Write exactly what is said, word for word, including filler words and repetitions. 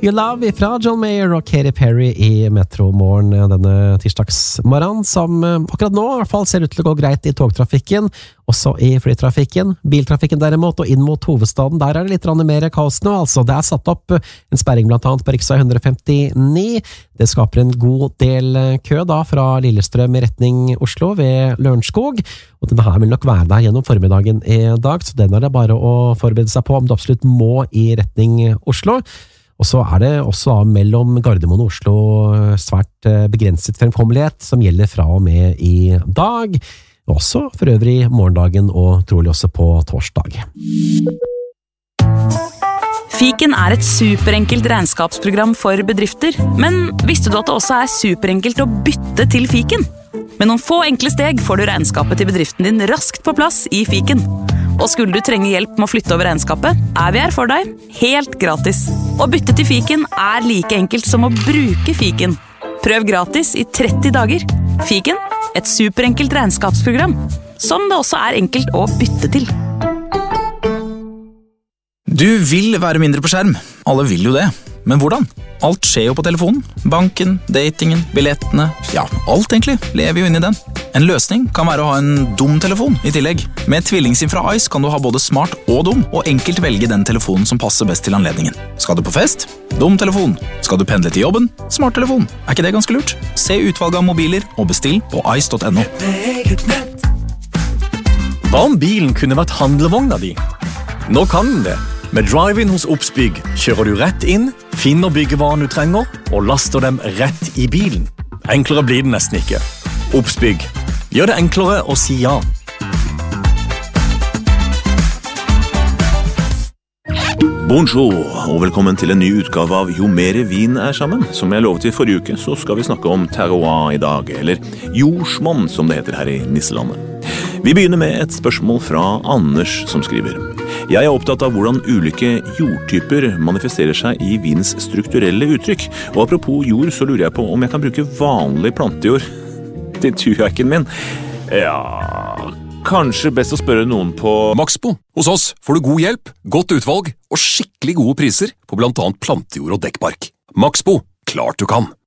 You Love fra John Mayer og Katy Perry i Metro Morgen denne tirsdagsmorgen, som akkurat nå i hvert fall ser ut til å gå greit i togtrafikken, også i flytrafikken. Biltrafikken derimot, og inn mot hovedstaden, der er det litt mer kaos nå, altså. Det er satt opp en sperring blant annet på riksvei one fifty-nine. Det skaper en god del kø da fra Lillestrøm i retning Oslo ved Lørenskog, og denne her vil nok være der gjennom formiddagen i dag, så den er det bare å forberede seg på om du absolutt må i retning Oslo. Og så er det også mellom Gardermoen og Oslo svært begrenset fremkommelighet som gjelder fra og med i dag, også for øvrig morgendagen og trolig også på torsdag. Fiken er et superenkelt regnskapsprogram for bedrifter, men visste du at det også er superenkelt å bytte til Fiken? Med noen få enkle steg får du regnskapet til bedriften din raskt på plass i Fiken. Og skulle du trenge hjelp med å flytte over regnskapet, er vi her for deg, helt gratis. Å bytte til Fiken er like enkelt som å bruke Fiken. Prøv gratis i tretti dager. Fiken, et superenkelt regnskapsprogram, som det også er enkelt å bytte til. Du vil være mindre på skjerm. Alle vil jo det. Men hvordan? Alt skjer jo på telefonen. Banken, datingen, billettene, ja, alt egentlig lever jo inn i den. En løsning kan være å ha en dum telefon i tillegg. Med TvillingSIM fra Ice kan du ha både smart og dum, og enkelt velge den telefonen som passer best til anledningen. Skal du på fest? Dum telefon. Skal du pendle til jobben? Smart telefon. Er ikke det ganske lurt? Se utvalget av mobiler og bestill på ice dot no. Hva om bilen kunne vært handlevogna di? Nå kan den det. Med Drive-In hos Obsbygg kjører du rett inn, finner byggevaren du trenger, og laster dem rett i bilen. Enklere blir det nesten ikke. Obsbygg. Gjør det enklere å si ja. Bonjour, og velkommen til en ny utgave av Jo mere vin er sammen. Som jeg lovet i forrige uke, så skal vi snakke om terroir i dag, eller jordsmonn, som det heter her i Nisselandet. Vi begynner med et spørsmål fra Anders, som skriver: Jeg er opptatt av hvordan ulike jordtyper manifesterer seg i vins strukturelle uttrykk. Og apropos jord, så lurer jeg på om jeg kan bruke vanlig plantejord til turjakken min. Ja, kanskje best å spørre noen på Maxbo. Hos oss får du god hjelp, godt utvalg og skikkelig gode priser på blant annet plantejord og dekkbark. Maxbo, klart du kan!